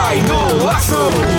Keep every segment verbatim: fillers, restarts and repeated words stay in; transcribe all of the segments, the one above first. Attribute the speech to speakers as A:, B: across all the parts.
A: Cai no laço.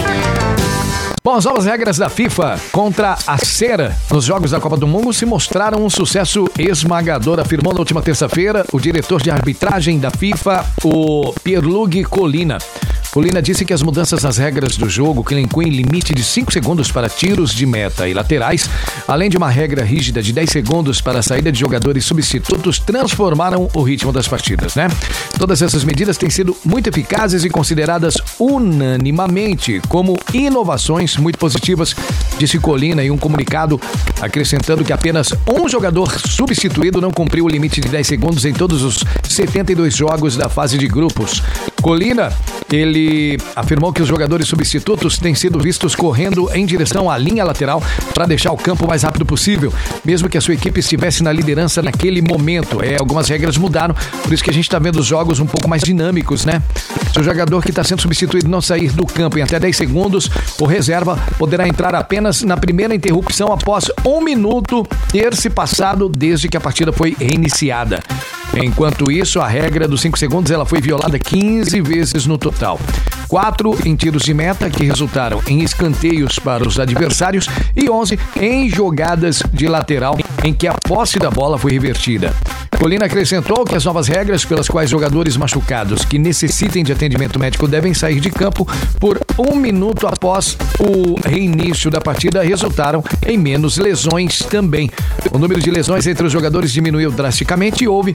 B: Bom, as novas regras da FIFA contra a cera nos Jogos da Copa do Mundo se mostraram um sucesso esmagador, afirmou na última terça-feira o diretor de arbitragem da FIFA, o Pierluigi Collina. Collina disse que as mudanças nas regras do jogo, que incluem limite de cinco segundos para tiros de meta e laterais, além de uma regra rígida de dez segundos para a saída de jogadores substitutos, transformaram o ritmo das partidas, né? Todas essas medidas têm sido muito eficazes e consideradas unanimamente como inovações muito positivas, disse Collina em um comunicado, acrescentando que apenas um jogador substituído não cumpriu o limite de dez segundos em todos os setenta e dois jogos da fase de grupos. Collina, ele afirmou que os jogadores substitutos têm sido vistos correndo em direção à linha lateral para deixar o campo o mais rápido possível, mesmo que a sua equipe estivesse na liderança naquele momento. É, algumas regras mudaram, por isso que a gente está vendo os jogos um pouco mais dinâmicos, né? Se o jogador que está sendo substituído não sair do campo em até dez segundos, o reserva poderá entrar apenas na primeira interrupção após um minuto ter se passado desde que a partida foi reiniciada. Enquanto isso, a regra dos cinco segundos ela foi violada quinze vezes no total. Quatro em tiros de meta, que resultaram em escanteios para os adversários, e onze em jogadas de lateral, em que a posse da bola foi revertida. Collina acrescentou que as novas regras pelas quais jogadores machucados que necessitem de atendimento médico devem sair de campo por um minuto após o reinício da partida resultaram em menos lesões também. O número de lesões entre os jogadores diminuiu drasticamente e houve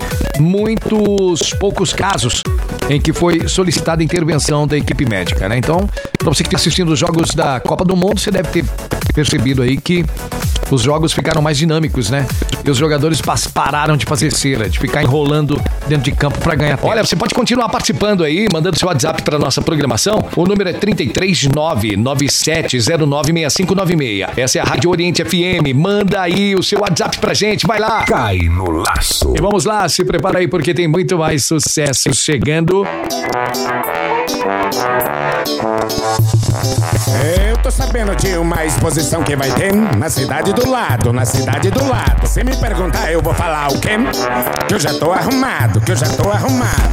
B: muitos poucos casos em que foi solicitada a intervenção da equipe médica, né? Então, para você que está assistindo os jogos da Copa do Mundo, você deve ter percebido aí que os jogos ficaram mais dinâmicos, né? E os jogadores pararam de fazer cera, de ficar enrolando dentro de campo para ganhar tempo. Olha, você pode continuar participando aí, mandando seu WhatsApp para nossa programação. O número é trinta e três, nove nove sete zero nove seis cinco nove seis. Essa é a Rádio Oriente F M. Manda aí o seu WhatsApp pra gente, vai lá.
A: Cai no laço.
B: E vamos lá, se prepara aí porque tem muito mais sucesso chegando.
C: Eu tô sabendo de uma exposição que vai ter na cidade do lado, na cidade do lado. Se me perguntar, eu vou falar o quê? Que eu já tô arrumado, que eu já tô arrumado.